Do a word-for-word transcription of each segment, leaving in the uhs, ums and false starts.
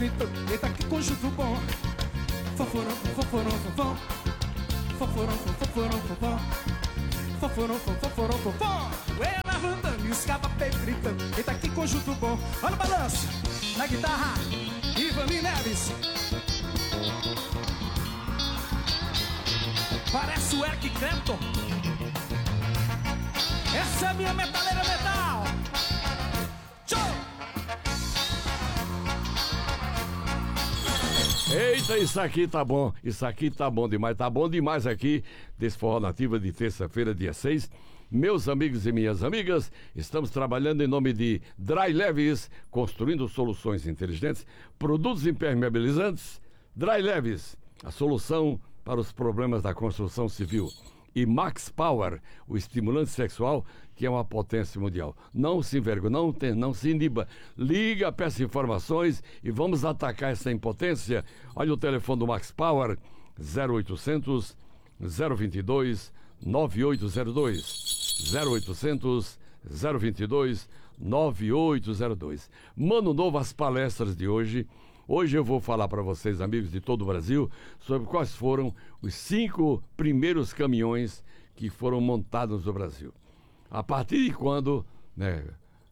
Pedrito, eita que conjunto bom. Foforom, foforom, fofão. Foforom, foforom, fofão. Foforom, foforom, fofão. Ela Randani, escapa Pedrito, eita que conjunto bom. Olha o balanço, na guitarra, Ivani Neves. Parece o Eric Clapton. Essa é a minha metaleira metal. Tchau! Eita, isso aqui tá bom. Isso aqui tá bom demais. Tá bom demais aqui desse Forró Nativa de terça-feira, dia seis. Meus amigos e minhas amigas, estamos trabalhando em nome de Dry Leves, construindo soluções inteligentes, produtos impermeabilizantes. Dry Leves, a solução para os problemas da construção civil. E Max Power, o estimulante sexual, que é uma potência mundial. Não se envergonhe, não, tem, não se iniba. Liga, peça informações e vamos atacar essa impotência. Olha o telefone do Max Power, zero oitocentos, zero vinte e dois, nove oito zero dois. zero oitocentos, zero vinte e dois, nove oito zero dois. Mano Novo, as palestras de hoje. Hoje eu vou falar para vocês, amigos de todo o Brasil, sobre quais foram os cinco primeiros caminhões que foram montados no Brasil. A partir de quando, né,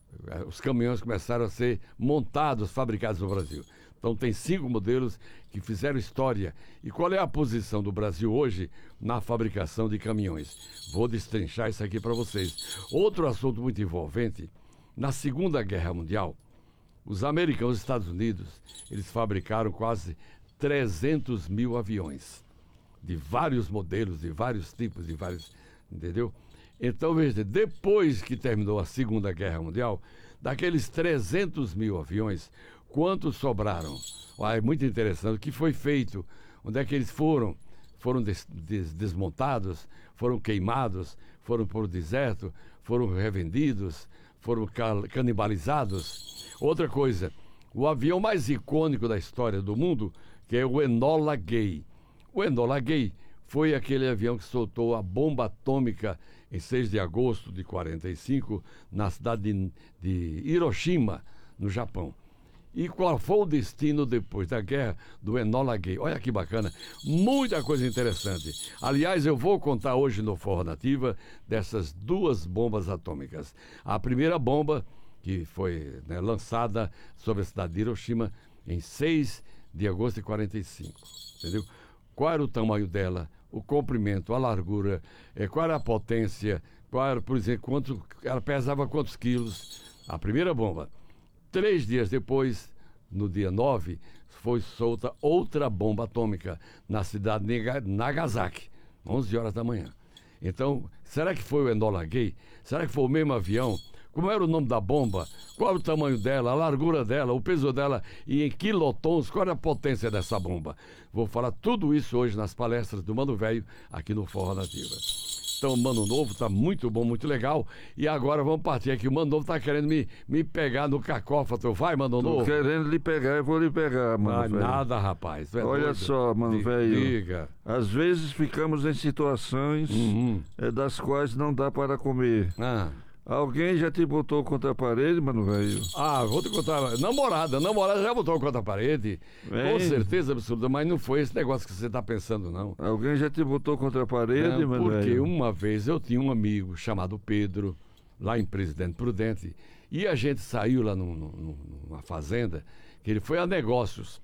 os caminhões começaram a ser montados, fabricados no Brasil. Então tem cinco modelos que fizeram história. E qual é a posição do Brasil hoje na fabricação de caminhões? Vou destrinchar isso aqui para vocês. Outro assunto muito envolvente, na Segunda Guerra Mundial, os americanos, os Estados Unidos, eles fabricaram quase trezentos mil aviões, de vários modelos, de vários tipos, de vários, entendeu? Então, veja, depois que terminou a Segunda Guerra Mundial, daqueles trezentos mil aviões, quantos sobraram? Ah, é muito interessante. O que foi feito? Onde é que eles foram? Foram des, des, desmontados? Foram queimados? Foram para o deserto? Foram revendidos? Foram canibalizados? Outra coisa, o avião mais icônico da história do mundo, que é o Enola Gay. O Enola Gay foi aquele avião que soltou a bomba atômica em seis de agosto de quarenta e cinco na cidade de, de Hiroshima, no Japão. E qual foi o destino depois da guerra do Enola Gay? Olha que bacana, muita coisa interessante. Aliás, eu vou contar hoje no Forró Nativa dessas duas bombas atômicas. A primeira bomba, que foi, né, lançada sobre a cidade de Hiroshima em seis de agosto de quarenta e cinco, entendeu? Qual era o tamanho dela, o comprimento, a largura, eh, qual era a potência, qual era, por exemplo, quanto, ela pesava quantos quilos, a primeira bomba. Três dias depois, no dia nove, foi solta outra bomba atômica na cidade de Nagasaki, onze horas da manhã. Então, será que foi o Enola Gay? Será que foi o mesmo avião? Como era o nome da bomba? Qual o tamanho dela, a largura dela, o peso dela e em quilotons? Qual era a potência dessa bomba? Vou falar tudo isso hoje nas palestras do Mano Velho aqui no Forró Nativa. Então, o Mano Novo tá muito bom, muito legal. E agora vamos partir aqui. O Mano Novo tá querendo me, me pegar no cacófato. Vai, Mano Novo? Tô querendo lhe pegar, eu vou lhe pegar, Mano Velho. Ah, nada, rapaz. É Olha doido. só, Mano Velho. Diga. Às vezes ficamos em situações Uhum. é, das quais não dá para comer. Ah. Alguém já te botou contra a parede, Mano Velho? Ah, vou te contar. Namorada, namorada já botou contra a parede. Vem. Com certeza absoluta, mas não foi esse negócio que você está pensando, não. Alguém já te botou contra a parede, Não, Mano porque Velho? uma vez eu tinha um amigo chamado Pedro, lá em Presidente Prudente, e a gente saiu lá num, num, numa fazenda, que ele foi a negócios.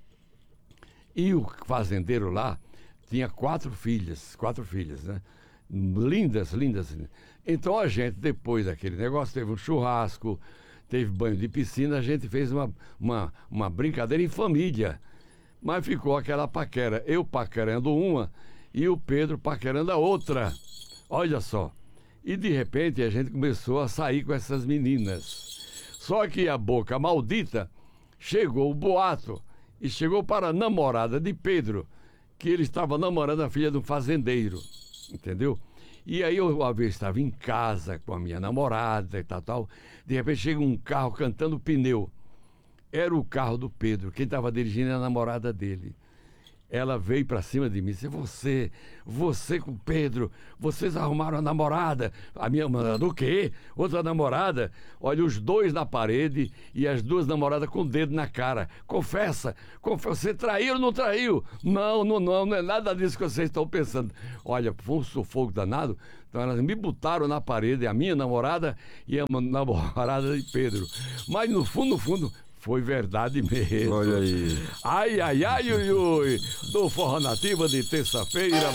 E o fazendeiro lá tinha quatro filhas, quatro filhas, né? Lindas, lindas. Então a gente, depois daquele negócio, teve um churrasco, teve banho de piscina, a gente fez uma, uma, uma brincadeira em família. Mas ficou aquela paquera, eu paquerando uma e o Pedro paquerando a outra. Olha só. E de repente a gente começou a sair com essas meninas. Só que a boca maldita chegou o boato e chegou para a namorada de Pedro, que ele estava namorando a filha de um fazendeiro. Entendeu? E aí eu uma vez estava em casa com a minha namorada e tal, tal. De repente chega um carro cantando pneu. Era o carro do Pedro. Quem estava dirigindo era a namorada dele. ela veio pra cima de mim e disse: você, você com o Pedro, vocês arrumaram a namorada. A minha namorada, o quê? Outra namorada? Olha, os dois na parede e as duas namoradas com o dedo na cara. Confessa, confessa, você traiu ou não traiu? Não, não, não, não é nada disso que vocês estão pensando. Olha, foi um sufoco danado. Então elas me botaram na parede, a minha namorada e a namorada de Pedro. Mas no fundo, no fundo, foi verdade mesmo. Olha aí. Ai, ai, ai, ui, ui. Do Forró Nativa de terça-feira.